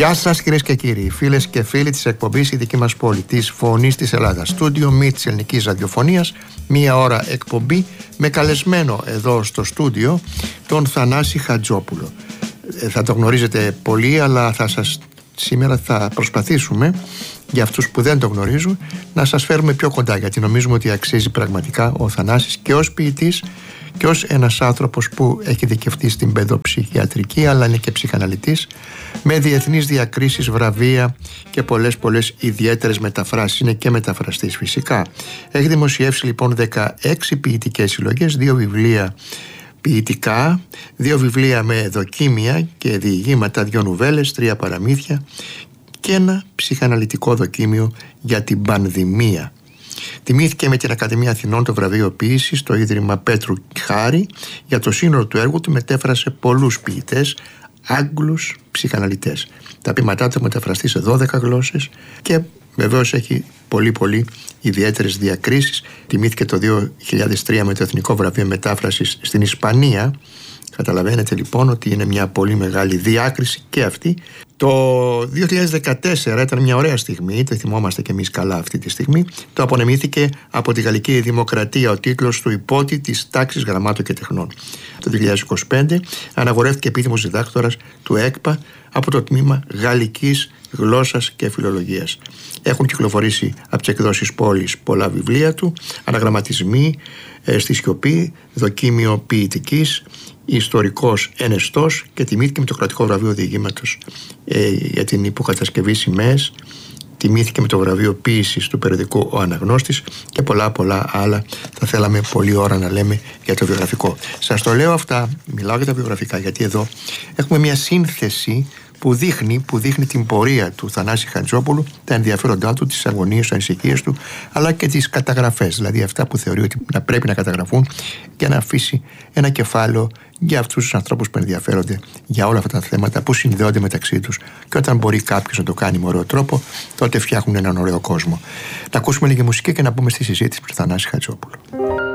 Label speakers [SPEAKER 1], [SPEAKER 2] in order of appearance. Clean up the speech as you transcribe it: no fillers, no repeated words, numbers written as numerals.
[SPEAKER 1] Γεια σας κυρίες και κύριοι, φίλες και φίλοι της εκπομπής «Η δική μας πόλη», της Φωνής της Ελλάδας, στούντιο μη της ελληνικής ραδιοφωνίας, μία ώρα εκπομπή με καλεσμένο εδώ στο στούντιο τον Θανάση Χατζόπουλο. Θα το γνωρίζετε πολύ, αλλά σήμερα θα προσπαθήσουμε, για αυτούς που δεν το γνωρίζουν, να σας φέρουμε πιο κοντά, γιατί νομίζουμε ότι αξίζει πραγματικά ο Θανάσης και ως ποιητής και ως ένας άνθρωπος που έχει δικαιωθεί στην παιδοψυχιατρική, αλλά είναι και ψυχαναλυτής, με διεθνείς διακρίσεις, βραβεία και πολλές ιδιαίτερες μεταφράσεις. Είναι και μεταφραστής φυσικά. Έχει δημοσιεύσει λοιπόν 16 ποιητικές συλλογές, 2 βιβλία ποιητικά, 2 βιβλία με δοκίμια και διηγήματα, 2 νουβέλες, 3 παραμύθια και ένα ψυχαναλυτικό δοκίμιο για την πανδημία. Τιμήθηκε με την Ακαδημία Αθηνών το βραβείο ποίησης στο Ίδρυμα Πέτρου Χάρη. Για το σύνολο του έργου του μετέφρασε πολλούς ποιητές, Άγγλους ψυχαναλυτές. Τα ποίηματά του έχουν μεταφραστεί σε 12 γλώσσες και βεβαίως έχει πολύ ιδιαίτερες διακρίσεις. Τιμήθηκε το 2003 με το Εθνικό Βραβείο Μετάφρασης στην Ισπανία. Καταλαβαίνετε λοιπόν ότι είναι μια πολύ μεγάλη διάκριση και αυτή. Το 2014 ήταν μια ωραία στιγμή, το θυμόμαστε και εμείς καλά αυτή τη στιγμή. Το απονεμήθηκε από τη Γαλλική Δημοκρατία ο τίτλος του υπότη της τάξης γραμμάτων και τεχνών. Το 2025 αναγορεύτηκε επίδημος διδάκτορας του ΕΚΠΑ από το τμήμα Γαλλικής Γλώσσας και Φιλολογίας. Έχουν κυκλοφορήσει από τις εκδόσεις Πόλης πολλά βιβλία του, αναγραμματισμοί στη σιωπή, δοκίμιο ποιητικής, ιστορικός ενεστός και τιμήθηκε με το κρατικό βραβείο διηγήματος για την υποκατασκευή σημαίες. Τιμήθηκε με το βραβείο ποίησης του περιοδικού Ο Αναγνώστης και πολλά άλλα. Θα θέλαμε πολλή ώρα να λέμε για το βιογραφικό. Σας το λέω αυτά, μιλάω για τα βιογραφικά, γιατί εδώ έχουμε μια σύνθεση που δείχνει την πορεία του Θανάση Χατζόπουλου, τα ενδιαφέροντά του, τις αγωνίες, τις ανησυχίες του, αλλά και τις καταγραφές, δηλαδή αυτά που θεωρεί ότι πρέπει να καταγραφούν για να αφήσει ένα κεφάλαιο για αυτούς τους ανθρώπους που ενδιαφέρονται για όλα αυτά τα θέματα που συνδέονται μεταξύ τους. Και όταν μπορεί κάποιος να το κάνει με ωραίο τρόπο, τότε φτιάχνουν έναν ωραίο κόσμο. Να ακούσουμε λίγη μουσική και να μπούμε στη συζήτηση με τον Θανάση Χατζόπουλο.